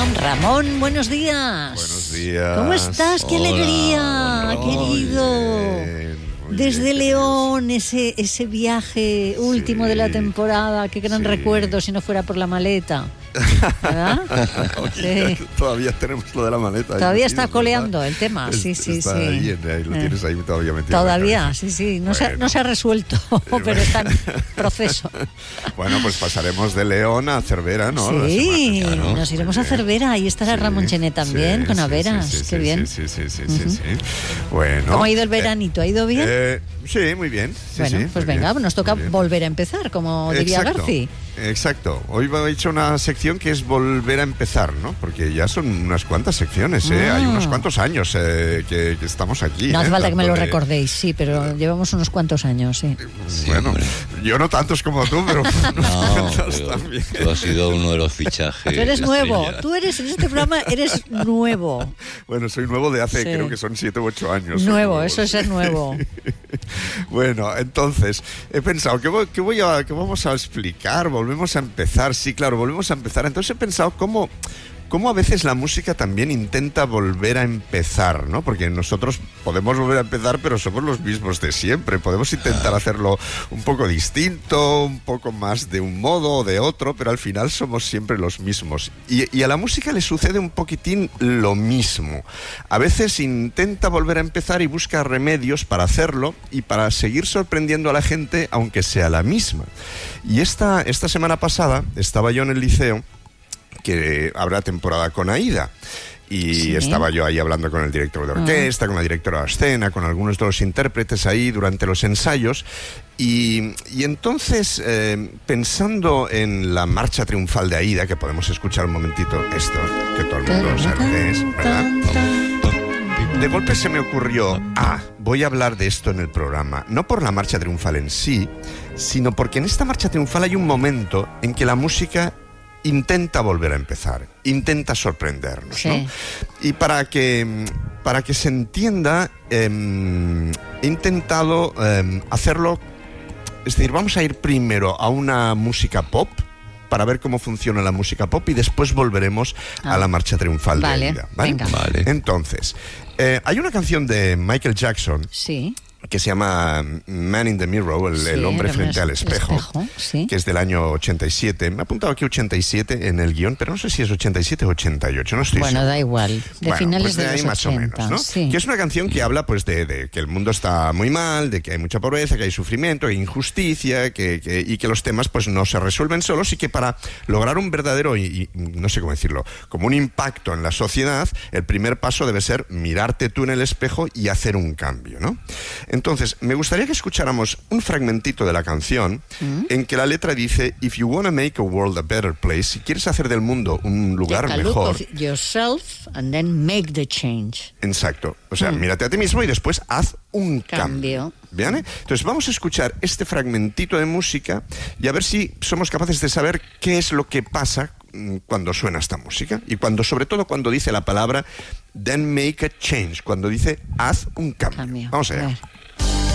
Ramón, buenos días. Buenos días. ¿Cómo estás? ¡Qué alegría, querido! Muy Desde bien, León, ese viaje último de la temporada, qué gran recuerdo si no fuera por la maleta. ¿Verdad? Oye, Sí. Todavía tenemos lo de la maleta. Todavía ahí está metido, coleando ¿verdad? el tema, sí. Ahí lo tienes ahí todavía metido. Todavía, en la cabeza. sí. No Bueno. se ha resuelto, pero está en proceso. Bueno, pues pasaremos de León a Cervera, ¿no? Sí, La semana, ¿no? nos iremos Muy a Cervera. Ahí estará Sí, Ramón Chené también, sí, con sí, Averas. sí, Qué bien. Sí. Bueno. ¿Cómo ha ido el veranito? ¿Ha ido bien? Sí, muy bien. Sí, bueno, sí, pues muy venga, bien, nos toca muy bien. volver a empezar, como diría Garci. Exacto. Hoy he hecho una sección que es volver a empezar, ¿no? Porque ya son unas cuantas secciones, ¿eh? Hay unos cuantos años que estamos aquí. No hace falta que me lo Dándole- recordéis, sí, pero llevamos unos cuantos años, sí. Bueno, yo no tantos como tú, pero No, cuantos pero también. tú has sido uno de los fichajes. Tú eres nuevo, estrella. tú eres en este programa, eres nuevo. Bueno, soy nuevo de hace, Sí. creo que son 7 u 8 años. Soy Nuevo, eso es sí. ser nuevo. Bueno, entonces, he pensado que vamos a explicar, volvemos a empezar. Sí, claro, volvemos a empezar. Entonces he pensado cómo a veces la música también intenta volver a empezar, ¿no? Porque nosotros podemos volver a empezar, pero somos los mismos de siempre. Podemos intentar hacerlo un poco distinto, un poco más de un modo o de otro, pero al final somos siempre los mismos. Y a la música le sucede un poquitín lo mismo. A veces intenta volver a empezar y busca remedios para hacerlo y para seguir sorprendiendo a la gente, aunque sea la misma. Y esta semana pasada estaba yo en el liceo, que habrá temporada con Aída. Y Sí. estaba yo ahí hablando con el director de orquesta, con la directora de escena, con algunos de los intérpretes ahí durante los ensayos. Y entonces, pensando en la marcha triunfal de Aída, que podemos escuchar un momentito esto, que todo el mundo sabe lo que es, ¿verdad? De golpe se me ocurrió, voy a hablar de esto en el programa, no por la marcha triunfal en sí, sino porque en esta marcha triunfal hay un momento en que la música intenta volver a empezar, intenta sorprendernos, Sí. ¿no? Y para que se entienda, he intentado hacerlo, es decir, vamos a ir primero a una música pop para ver cómo funciona la música pop y después volveremos a la marcha triunfal de Aída, ¿vale? Venga. Vale. Entonces, hay una canción de Michael Jackson Sí. que se llama Man in the Mirror, el hombre frente al espejo, sí. que es del año 87. Me he apuntado aquí 87 en el guión, pero no sé si es 87 o 88, no estoy Bueno, seguro. da igual, de finales pues de de ahí los más 80, o menos, ¿no? sí. Que es una canción que habla pues de que el mundo está muy mal, de que hay mucha pobreza, que hay sufrimiento, que hay injusticia, y que los temas pues no se resuelven solos y que para lograr un verdadero, y no sé cómo decirlo, como un impacto en la sociedad, el primer paso debe ser mirarte tú en el espejo y hacer un cambio, ¿no? Entonces, me gustaría que escucháramos un fragmentito de la canción en que la letra dice: If you wanna make a world a better place, si quieres hacer del mundo un lugar Take a look mejor. of yourself and then make the change. Exacto. O sea, mírate a ti mismo y después haz un Cambio. cambio. ¿Bien? Entonces vamos a escuchar este fragmentito de música y a ver si somos capaces de saber qué es lo que pasa cuando suena esta música y sobre todo cuando dice la palabra then make a change, cuando dice haz un cambio. Cambio. Vamos allá. A ver.